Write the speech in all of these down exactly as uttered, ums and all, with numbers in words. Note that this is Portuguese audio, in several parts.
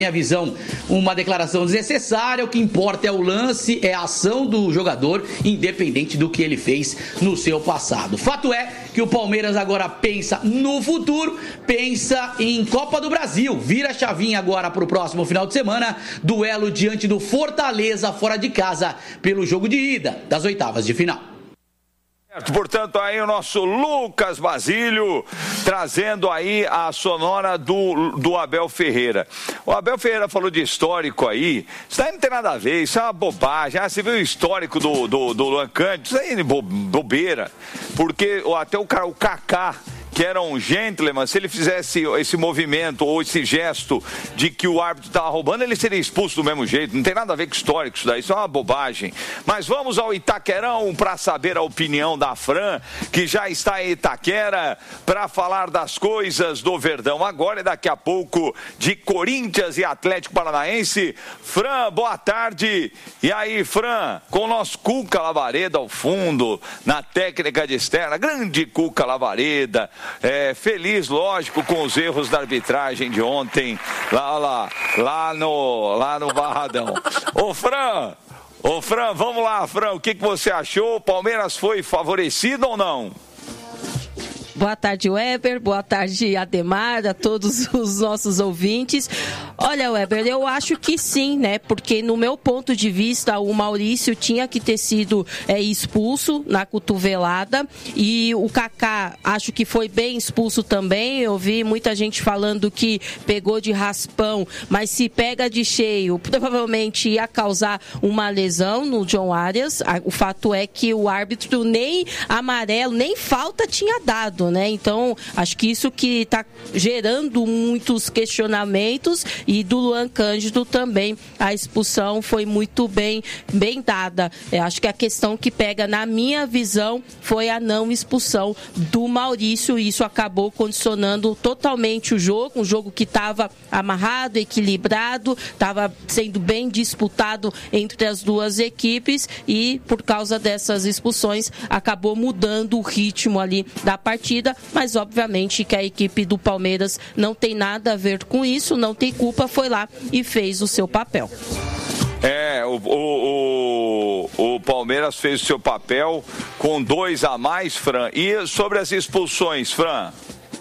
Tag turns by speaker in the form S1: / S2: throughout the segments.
S1: minha visão, uma declaração desnecessária. O que importa é o lance, é a ação do jogador, independente do que ele fez no seu passado. Fato é que o Palmeiras agora pensa no futuro, pensa em Copa do Brasil. Vira a chavinha agora para o próximo final de semana, duelo diante do Fortaleza fora de casa pelo jogo de ida das oitavas de final.
S2: Portanto, aí o nosso Lucas Basílio trazendo aí a sonora do, do Abel Ferreira. O Abel Ferreira falou de histórico aí, isso aí não tem nada a ver, isso é uma bobagem. Ah, você viu o histórico do, do, do Luan Cândido? Isso aí é bobeira, porque até o, o Kaká, que era um gentleman, se ele fizesse esse movimento ou esse gesto de que o árbitro estava roubando, ele seria expulso do mesmo jeito. Não tem nada a ver com histórico isso daí, isso é uma bobagem. Mas vamos ao Itaquerão para saber a opinião da Fran, que já está em Itaquera, para falar das coisas do Verdão agora e daqui a pouco de Corinthians e Atlético Paranaense. Fran, boa tarde. E aí, Fran, com o nosso Cuca Lavareda ao fundo, na técnica de externa, grande Cuca Lavareda. É, feliz, lógico, com os erros da arbitragem de ontem, lá, lá, lá no, lá no Barradão. Ô, Fran, ô, Fran, vamos lá, Fran, o que, que você achou? O Palmeiras foi favorecido ou não?
S3: Boa tarde, Weber. Boa tarde, Ademar, a todos os nossos ouvintes. Olha, Weber, eu acho que sim, né? Porque no meu ponto de vista, o Maurício tinha que ter sido é, expulso na cotovelada e o Kaká acho que foi bem expulso também. Eu vi muita gente falando que pegou de raspão, mas se pega de cheio, provavelmente ia causar uma lesão no John Arias. O fato é que o árbitro nem amarelo, nem falta tinha dado, né? Então, acho que isso que está gerando muitos questionamentos, e do Luan Cândido também a expulsão foi muito bem, bem dada. Eu acho que a questão que pega, na minha visão, foi a não expulsão do Maurício, e isso acabou condicionando totalmente o jogo, um jogo que estava amarrado, equilibrado, estava sendo bem disputado entre as duas equipes, e por causa dessas expulsões acabou mudando o ritmo ali da partida, mas obviamente que a equipe do Palmeiras não tem nada a ver com isso, não tem culpa, foi lá e fez o seu papel.
S2: É, o, o, o, o Palmeiras fez o seu papel com dois a mais, Fran. E sobre as expulsões, Fran?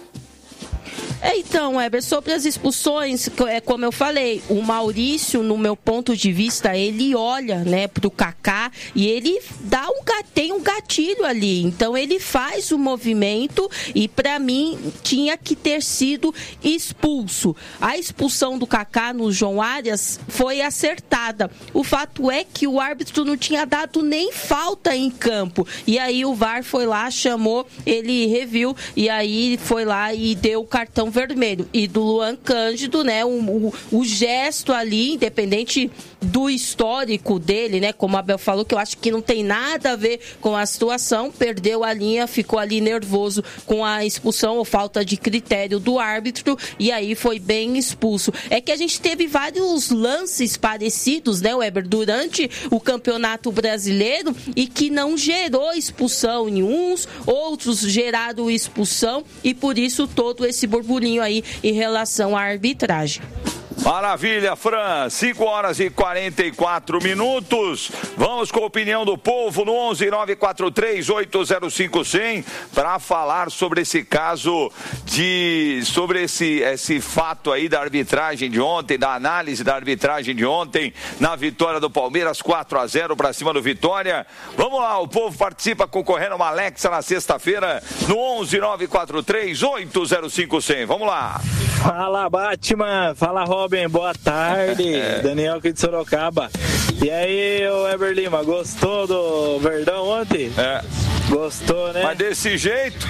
S3: É, então, Weber, sobre as expulsões, é como eu falei, o Maurício, no meu ponto de vista, ele olha, né, pro Kaká e ele dá um, tem um gatilho ali, então ele faz o movimento e para mim tinha que ter sido expulso. A expulsão do Kaká no João Arias foi acertada. O fato é que o árbitro não tinha dado nem falta em campo, e aí o V A R foi lá, chamou, ele reviu e aí foi lá e deu o cartão vermelho. E do Luan Cândido, né, o, o, o gesto ali, independente do histórico dele, né, como a Abel falou, que eu acho que não tem nada a ver com a situação, perdeu a linha, ficou ali nervoso com a expulsão ou falta de critério do árbitro, e aí foi bem expulso. É que a gente teve vários lances parecidos, né, Weber, durante o Campeonato Brasileiro, e que não gerou expulsão em uns, outros geraram expulsão, e por isso todo esse burburinho aí em relação à arbitragem.
S2: Maravilha, Fran, cinco horas e quarenta e quatro minutos. Vamos com a opinião do povo no onze nove quatro três oito zero cinco zero zero para falar sobre esse caso de, sobre esse, esse fato aí da arbitragem de ontem, da análise da arbitragem de ontem na vitória do Palmeiras quatro a zero para cima do Vitória. Vamos lá, o povo participa concorrendo a uma Alexa na sexta-feira no onze nove quatro três oito zero cinco zero zero. Vamos lá.
S4: Fala, Batman, fala, Robin, boa tarde, Daniel aqui de Sorocaba. E aí, o Weber Lima, gostou do Verdão ontem?
S2: É.
S4: Gostou, né?
S2: Mas desse jeito...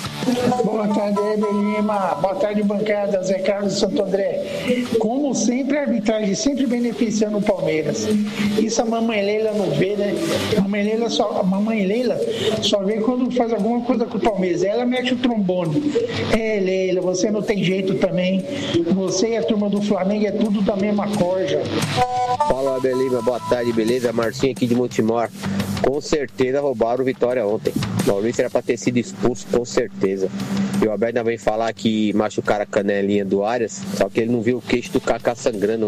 S5: Boa tarde, Weber Lima. Boa tarde, bancada. Zé Carlos Santo André. Como sempre, a arbitragem sempre beneficiando o Palmeiras. Isso a mamãe Leila não vê, né? A mamãe Leila só, a mamãe Leila só vê quando faz alguma coisa com o Palmeiras. Ela mete o trombone. É, Leila, você não tem jeito também. Você e a turma do Flamengo é tudo da mesma corja.
S6: Fala, Weber Lima. Boa tarde, beleza? Marcinho aqui de Montemor. Com certeza roubaram o Vitória ontem. Maurício era para ter sido expulso, com certeza. E o Abel ainda vem falar que machucaram a canelinha do Arias, só que ele não viu o queixo do Kaká sangrando